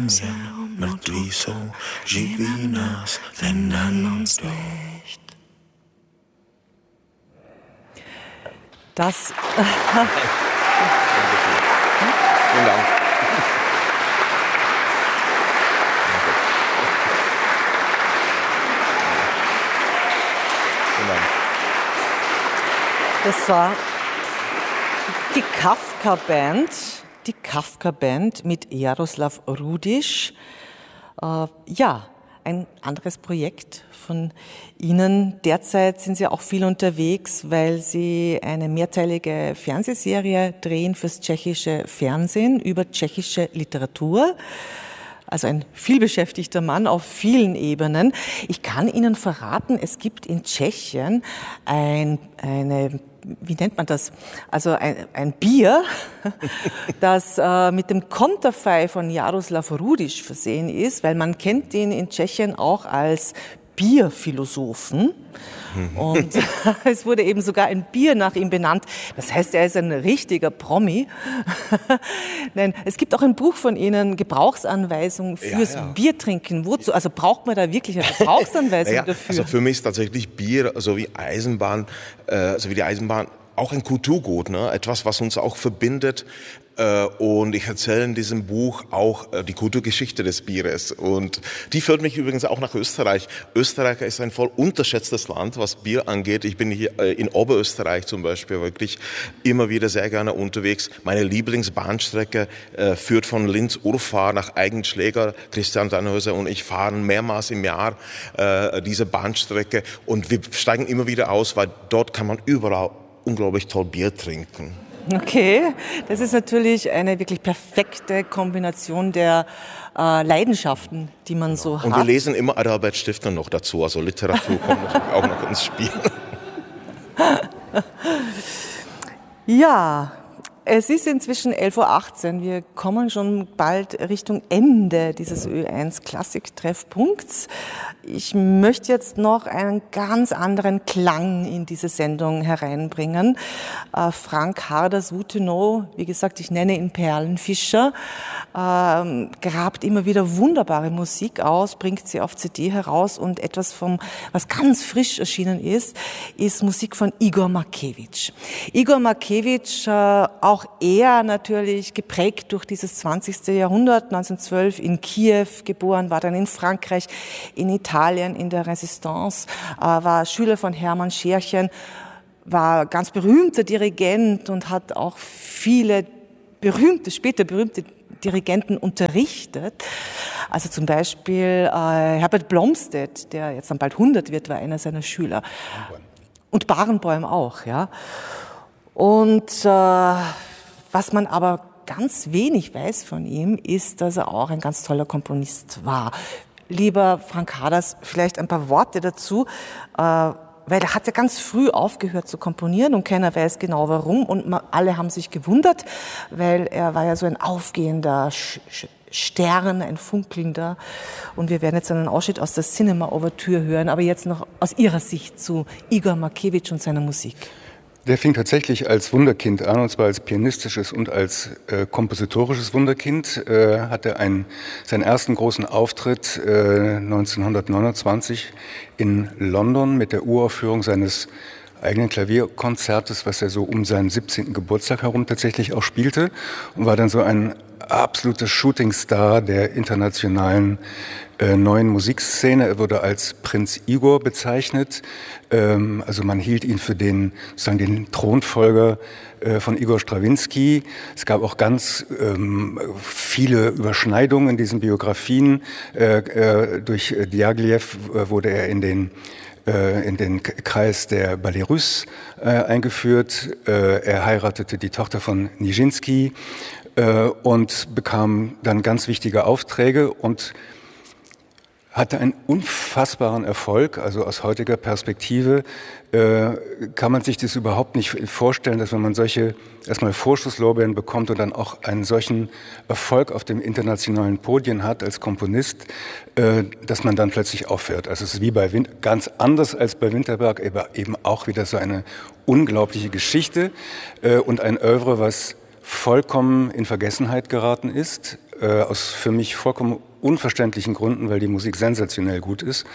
Cambia, mrtví jsou, živí nás, ten Dan uns nicht. Das. Vielen Dank. Das war die Kafka-Band mit Jaroslav Rudisch. Ja, ein anderes Projekt von Ihnen. Derzeit sind Sie auch viel unterwegs, weil Sie eine mehrteilige Fernsehserie drehen fürs tschechische Fernsehen über tschechische Literatur. Also ein vielbeschäftigter Mann auf vielen Ebenen. Ich kann Ihnen verraten, es gibt in Tschechien wie nennt man das? Also ein Bier, das mit dem Konterfei von Jaroslav Rudisch versehen ist, weil man kennt ihn in Tschechien auch als Bierphilosophen. Und es wurde eben sogar ein Bier nach ihm benannt. Das heißt, er ist ein richtiger Promi. Nein, es gibt auch ein Buch von Ihnen, Gebrauchsanweisung fürs Biertrinken. Wozu? Also braucht man da wirklich eine Gebrauchsanweisung dafür? Also für mich ist tatsächlich Bier, so wie Eisenbahn, die Eisenbahn, auch ein Kulturgut, ne? Etwas, was uns auch verbindet. Und ich erzähle in diesem Buch auch die Kulturgeschichte des Bieres. Und die führt mich übrigens auch nach Österreich. Österreich ist ein voll unterschätztes Land, was Bier angeht. Ich bin hier in Oberösterreich zum Beispiel wirklich immer wieder sehr gerne unterwegs. Meine Lieblingsbahnstrecke führt von Linz-Urfahr nach Eigenschläger. Christian Dannhauser und ich fahren mehrmals im Jahr diese Bahnstrecke. Und wir steigen immer wieder aus, weil dort kann man überall unglaublich toll Bier trinken. Okay, das ist natürlich eine wirklich perfekte Kombination der Leidenschaften, die man so hat. Und wir lesen immer Adalbert Stifter noch dazu, also Literatur kommt natürlich auch noch ins Spiel. Ja, es ist inzwischen 11.18 Uhr. Wir kommen schon bald Richtung Ende dieses Ö1 Klassik-Treffpunkts. Ich möchte jetzt noch einen ganz anderen Klang in diese Sendung hereinbringen. Frank Harder-Sutenau, wie gesagt, ich nenne ihn Perlenfischer, grabt immer wieder wunderbare Musik aus, bringt sie auf CD heraus und etwas was ganz frisch erschienen ist Musik von Igor Markevich. Igor Markevich, auch er natürlich geprägt durch dieses 20. Jahrhundert, 1912 in Kiew geboren, war dann in Frankreich, in Italien, in der Resistance, war Schüler von Hermann Scherchen, war ganz berühmter Dirigent und hat auch viele später berühmte Dirigenten unterrichtet. Also zum Beispiel Herbert Blomstedt, der jetzt dann bald 100 wird, war einer seiner Schüler. Und Barenboim auch, ja. Und was man aber ganz wenig weiß von ihm, ist, dass er auch ein ganz toller Komponist war. Lieber Frank Harders, vielleicht ein paar Worte dazu, weil er hat ja ganz früh aufgehört zu komponieren und keiner weiß genau warum und alle haben sich gewundert, weil er war ja so ein aufgehender Stern, ein funkelnder, und wir werden jetzt einen Ausschnitt aus der Cinema-Ouvertüre hören, aber jetzt noch aus Ihrer Sicht zu Igor Markevich und seiner Musik. Der fing tatsächlich als Wunderkind an, und zwar als pianistisches und als kompositorisches Wunderkind. Hatte seinen ersten großen Auftritt 1929 in London mit der Uraufführung seines eigenen Klavierkonzertes, was er so um seinen 17. Geburtstag herum tatsächlich auch spielte, und war dann so ein absoluter Shootingstar der internationalen neuen Musikszene. Er wurde als Prinz Igor bezeichnet. Also man hielt ihn für den Thronfolger von Igor Strawinski. Es gab auch ganz viele Überschneidungen in diesen Biografien. Durch Diaghilev wurde er in den Kreis der Ballets Russes eingeführt. Er heiratete die Tochter von Nijinsky und bekam dann ganz wichtige Aufträge und hatte einen unfassbaren Erfolg. Also aus heutiger Perspektive kann man sich das überhaupt nicht vorstellen, dass wenn man solche erstmal Vorschusslorbeeren bekommt und dann auch einen solchen Erfolg auf dem internationalen Podien hat als Komponist, dass man dann plötzlich aufhört. Also es ist wie bei ganz anders als bei Winterberg, aber eben auch wieder so eine unglaubliche Geschichte und ein Œuvre, was vollkommen in Vergessenheit geraten ist. aus für mich vollkommen unverständlichen Gründen, weil die Musik sensationell gut ist.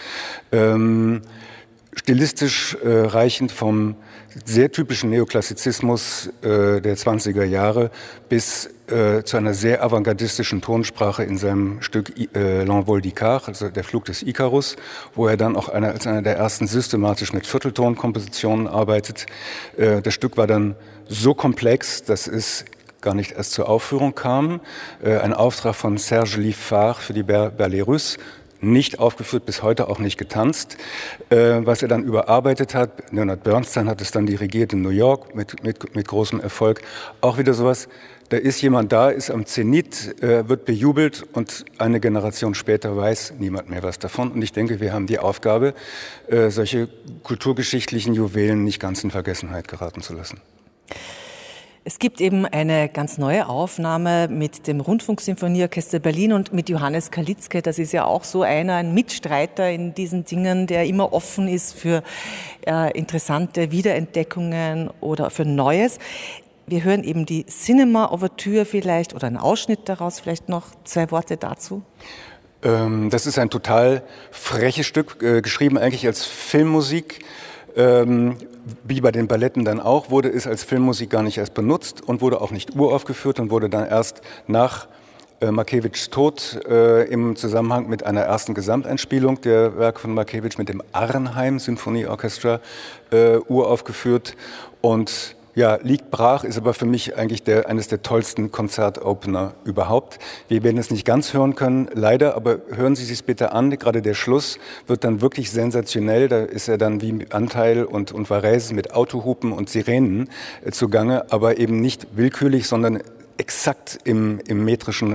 Stilistisch reichend vom sehr typischen Neoklassizismus der 20er Jahre bis zu einer sehr avantgardistischen Tonsprache in seinem Stück L'Envol d'Icare, also der Flug des Ikarus, wo er dann auch als einer der ersten systematisch mit Vierteltonkompositionen arbeitet. Das Stück war dann so komplex, dass es gar nicht erst zur Aufführung kam. Ein Auftrag von Serge Liffard für die Ballet Russe, nicht aufgeführt, bis heute auch nicht getanzt. Was er dann überarbeitet hat, Leonard Bernstein hat es dann dirigiert in New York mit großem Erfolg. Auch wieder sowas, da ist jemand da, ist am Zenit, wird bejubelt und eine Generation später weiß niemand mehr was davon. Und ich denke, wir haben die Aufgabe, solche kulturgeschichtlichen Juwelen nicht ganz in Vergessenheit geraten zu lassen. Es gibt eben eine ganz neue Aufnahme mit dem Rundfunksinfonieorchester Berlin und mit Johannes Kalitzke. Das ist ja auch so ein Mitstreiter in diesen Dingen, der immer offen ist für interessante Wiederentdeckungen oder für Neues. Wir hören eben die Cinema-Ouvertüre vielleicht oder einen Ausschnitt daraus, vielleicht noch 2 Worte dazu. Das ist ein total freches Stück, geschrieben eigentlich als Filmmusik. Wie bei den Balletten dann auch, wurde es als Filmmusik gar nicht erst benutzt und wurde auch nicht uraufgeführt und wurde dann erst nach Markewitschs Tod im Zusammenhang mit einer ersten Gesamteinspielung der Werke von Markewitsch mit dem Arnheim Symphonieorchester uraufgeführt und ja, liegt brach, ist aber für mich eigentlich eines der tollsten Konzertopener überhaupt. Wir werden es nicht ganz hören können, leider, aber hören Sie es bitte an. Gerade der Schluss wird dann wirklich sensationell. Da ist er dann wie Anteil und Varese mit Autohupen und Sirenen zugange, aber eben nicht willkürlich, sondern exakt im metrischen,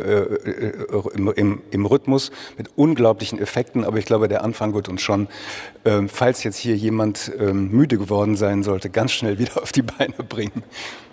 im Rhythmus mit unglaublichen Effekten. Aber ich glaube, der Anfang wird uns schon, falls jetzt hier jemand müde geworden sein sollte, ganz schnell wieder auf die Beine bringen.